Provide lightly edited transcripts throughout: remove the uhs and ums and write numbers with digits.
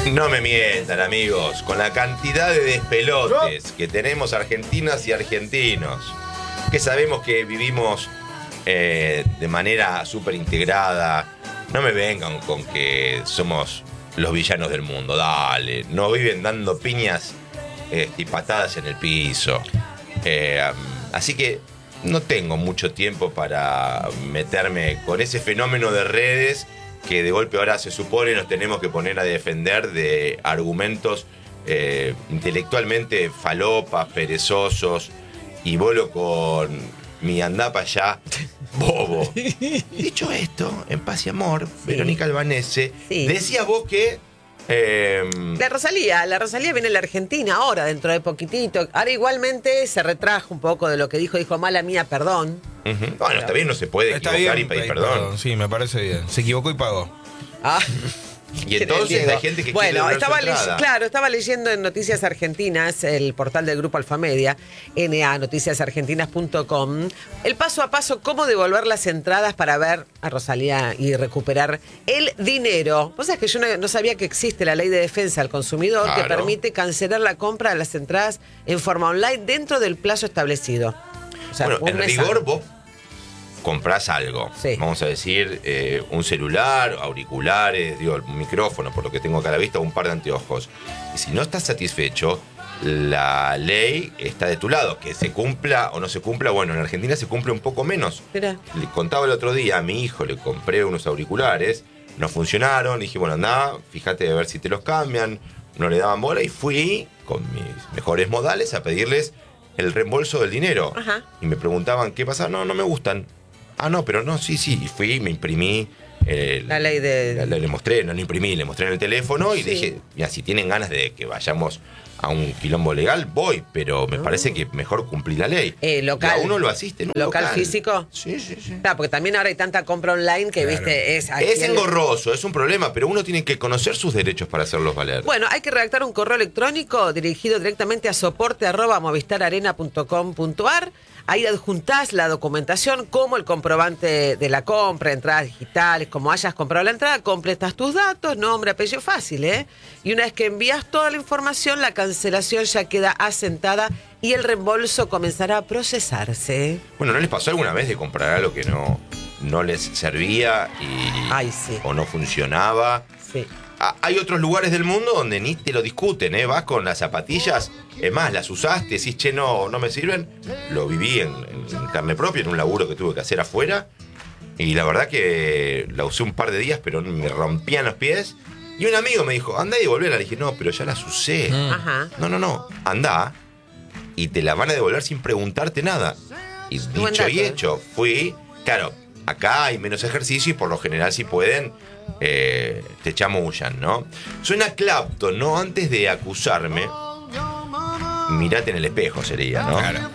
No me mientan, amigos, con la cantidad de despelotes que tenemos argentinas y argentinos, que sabemos que vivimos de manera súper integrada. No me vengan con que somos los villanos del mundo, dale. No viven dando piñas y patadas en el piso. Así que no tengo mucho tiempo para meterme con ese fenómeno de redes que de golpe ahora se supone nos tenemos que poner a defender de argumentos intelectualmente falopas, perezosos, y volo con mi andá para allá, bobo. Dicho esto, en paz y amor, sí. Verónica Albanese, sí. Decías vos que... La Rosalía viene a la Argentina ahora, dentro de poquitito. Ahora igualmente se retrajo un poco de lo que dijo mala mía, perdón. Uh-huh. Bueno, está bien, no se puede equivocar y pedir perdón. Sí, me parece bien. Se equivocó y pagó. Y entonces hay gente que quiere estaba leyendo en Noticias Argentinas, el portal del Grupo Alfamedia, noticiasargentinas.com, el paso a paso cómo devolver las entradas para ver a Rosalía y recuperar el dinero. Vos sabés que yo no sabía que existe la ley de defensa al consumidor, que permite cancelar la compra de las entradas en forma online dentro del plazo establecido. O sea, bueno, en rigor vos comprás algo, sí. Vamos a decir, un celular, auriculares, un micrófono, por lo que tengo acá a la vista, un par de anteojos. Y si no estás satisfecho, la ley está de tu lado. Que se cumpla o no se cumpla, bueno, en Argentina se cumple un poco menos. Mira. Le contaba el otro día a mi hijo, le compré unos auriculares, no funcionaron, dije, bueno, andá, fíjate a ver si te los cambian, no le daban bola y fui con mis mejores modales a pedirles el reembolso del dinero. Ajá. Y me preguntaban, ¿qué pasa? No me gustan. No, pero no, sí. Y fui, me imprimí. La ley de... Le mostré, no imprimí, le mostré en el teléfono y le dije, mira, si tienen ganas de que vayamos a un quilombo legal, voy, pero me parece que mejor cumplir la ley. Local. Y a uno lo asiste en un local físico. Sí. Claro, porque también ahora hay tanta compra online que, claro, viste, es engorroso, es un problema, pero uno tiene que conocer sus derechos para hacerlos valer. Bueno, hay que redactar un correo electrónico dirigido directamente a soporte@movistararena.com.ar. Ahí adjuntás la documentación, como el comprobante de la compra, entradas digitales, como hayas comprado la entrada, completas tus datos, nombre, apellido, fácil, ¿eh? Y una vez que envías toda la información, la cancelación ya queda asentada y el reembolso comenzará a procesarse. Bueno, ¿no les pasó alguna vez de comprar algo que no les servía o no funcionaba? Sí. Hay otros lugares del mundo donde ni te lo discuten, ¿eh? Vas con las zapatillas, es más, las usaste, decís, che, no me sirven. Lo viví en carne propia, en un laburo que tuve que hacer afuera. Y la verdad que la usé un par de días, pero me rompían los pies. Y un amigo me dijo, andá y devolverla. Le dije, no, pero ya las usé. Ajá. No, andá y te la van a devolver sin preguntarte nada. Y dicho y hecho, fui, claro, acá hay menos ejercicio y por lo general si pueden... te chamullan, ¿no? Suena Clapton, ¿no? Antes de acusarme, mirate en el espejo sería, ¿no? Claro.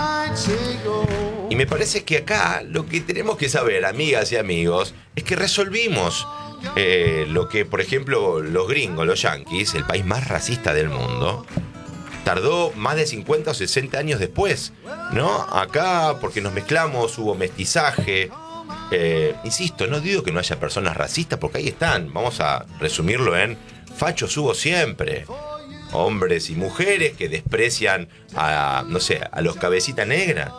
Y me parece que acá lo que tenemos que saber, amigas y amigos, es que resolvimos lo que, por ejemplo, los gringos, los yanquis, el país más racista del mundo, tardó más de 50 o 60 años después, ¿no? Acá, porque nos mezclamos, hubo mestizaje. Insisto, no digo que no haya personas racistas, porque ahí están. Vamos a resumirlo en fachos hubo siempre. Hombres y mujeres que desprecian a los cabecita negra,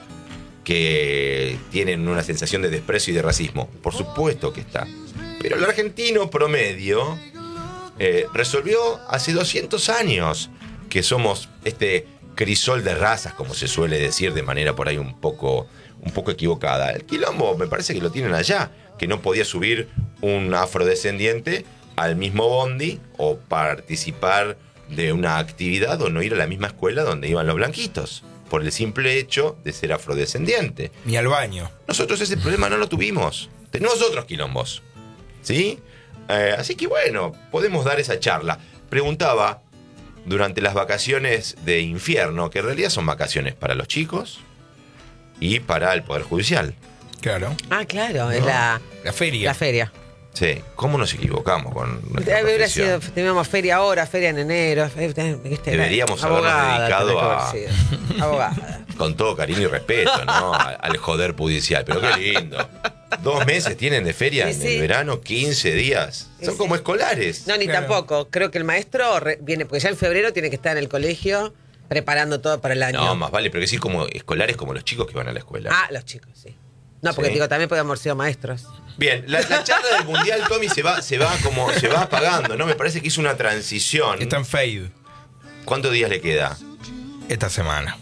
que tienen una sensación de desprecio y de racismo. Por supuesto que está. Pero el argentino promedio resolvió hace 200 años que somos este crisol de razas, como se suele decir de manera por ahí un poco equivocada. El quilombo me parece que lo tienen allá, que no podía subir un afrodescendiente al mismo bondi o participar de una actividad o no ir a la misma escuela donde iban los blanquitos, por el simple hecho de ser afrodescendiente. Ni al baño. Nosotros ese problema no lo tuvimos. Tenemos otros quilombos, ¿sí? Así que bueno, podemos dar esa charla. Preguntaba durante las vacaciones de infierno, que en realidad son vacaciones para los chicos y para el Poder Judicial. Claro. Claro, ¿no? Es la feria. La feria. Sí, ¿cómo nos equivocamos con nuestra hubiera sido, teníamos feria ahora, feria en enero. Deberíamos habernos dedicado a... Abogada. Con todo cariño y respeto, ¿no? Al joder judicial. Pero qué lindo. 2 meses tienen de feria Sí, en sí. el verano, 15 días. Son Sí. como escolares. No, ni Claro. tampoco. Creo que el maestro viene, porque ya en febrero tiene que estar en el colegio preparando todo para el año. No, más vale, pero decir como escolares como los chicos que van a la escuela. Ah, los chicos, sí. No, porque Sí. digo, también podemos haber sido maestros. Bien, la charla del Mundial, Tommy, se va apagando, ¿no? Me parece que hizo una transición. Está en fade ¿Cuántos días le queda? esta semana.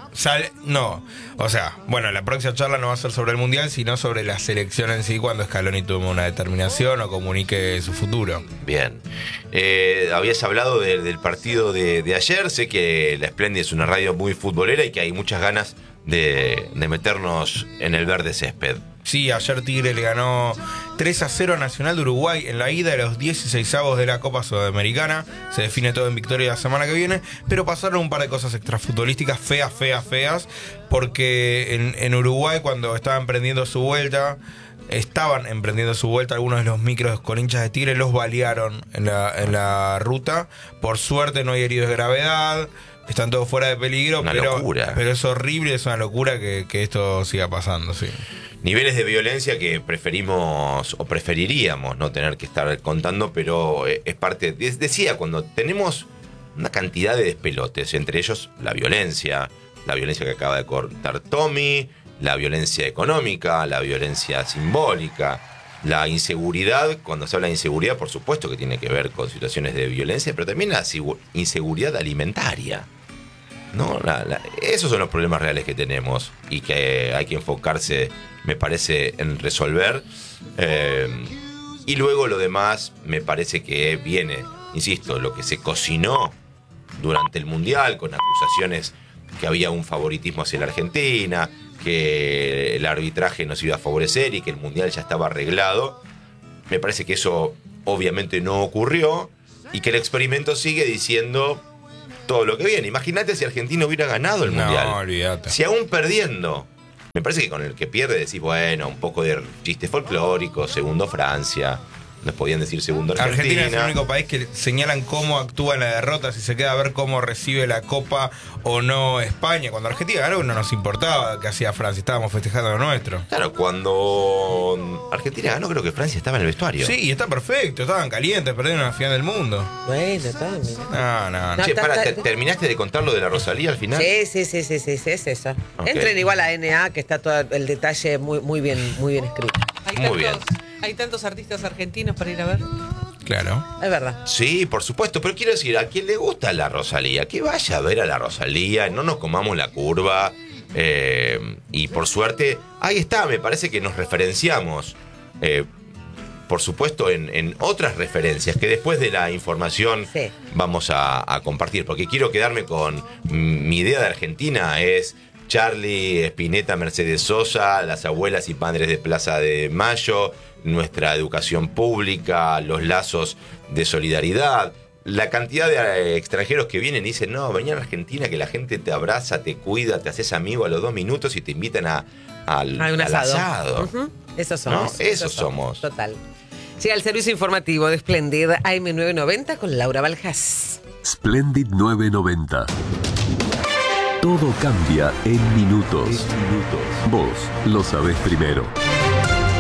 Bueno, la próxima charla no va a ser sobre el Mundial, sino sobre la selección en sí, cuando Scaloni tome una determinación o comunique su futuro. Bien. Habías hablado del partido de ayer. Sé que La Espléndida es una radio muy futbolera y que hay muchas ganas de meternos en el verde césped. Sí, ayer Tigre le ganó 3-0 a Nacional de Uruguay en la ida de los 16avos de la Copa Sudamericana. Se define todo en victoria la semana que viene, pero pasaron un par de cosas extrafutbolísticas feas, porque en Uruguay, cuando estaban emprendiendo su vuelta, algunos de los micros con hinchas de Tigre los balearon en la ruta. Por suerte no hay heridos de gravedad. Están todos fuera de peligro, Una pero locura. Pero es horrible, es una locura que esto siga pasando, sí. Niveles de violencia que preferimos o preferiríamos no tener que estar contando, pero es parte. Decía, cuando tenemos una cantidad de despelotes, entre ellos la violencia que acaba de contar Tommy, la violencia económica, la violencia simbólica, la inseguridad. Cuando se habla de inseguridad, por supuesto que tiene que ver con situaciones de violencia, pero también la inseguridad alimentaria. No, esos son los problemas reales que tenemos y que hay que enfocarse, me parece, en resolver. Y luego lo demás me parece que viene, insisto, lo que se cocinó durante el Mundial con acusaciones que había un favoritismo hacia la Argentina, que el arbitraje nos iba a favorecer y que el Mundial ya estaba arreglado. Me parece que eso obviamente no ocurrió y que el experimento sigue diciendo todo lo que viene. Imagínate si Argentina hubiera ganado el Mundial. No, olvídate. Si aún perdiendo, me parece que con el que pierde decís, bueno, un poco de chiste folclórico, segundo Francia, nos podían decir segundo Argentina. Argentina es el único país que señalan cómo actúa en la derrota, si se queda a ver cómo recibe la Copa o no España. Cuando Argentina ganó no nos importaba qué hacía Francia, estábamos festejando lo nuestro. Claro, cuando Argentina ganó, creo que Francia estaba en el vestuario. Sí, y está perfecto, estaban calientes, perdieron la final del mundo. Bueno, también. No. Che, está- ¿terminaste de contar lo de la Rosalía al final? Sí, es eso. Ok. Entren igual a NA, que está todo el detalle muy bien escrito. Muy bien. Hay tantos artistas argentinos para ir a ver. Claro. Es verdad. Sí, por supuesto, pero quiero decir, a quien le gusta la Rosalía, que vaya a ver a la Rosalía, no nos comamos la curva. Y por suerte, ahí está, me parece que nos referenciamos, por supuesto, en otras referencias que después de la información Sí. vamos a compartir, porque quiero quedarme con mi idea de Argentina es Charlie, Spinetta, Mercedes Sosa, las abuelas y padres de Plaza de Mayo, nuestra educación pública, los lazos de solidaridad, la cantidad de extranjeros que vienen y dicen, no, vení a la Argentina que la gente te abraza, te cuida, te haces amigo a los 2 minutos y te invitan al Hay un asado. asado. Ujú. Esos somos. No, esos somos. Total. Llega el servicio informativo de Splendid AM990 con Laura Baljas. Splendid 990. Todo cambia en minutos. Vos lo sabés primero.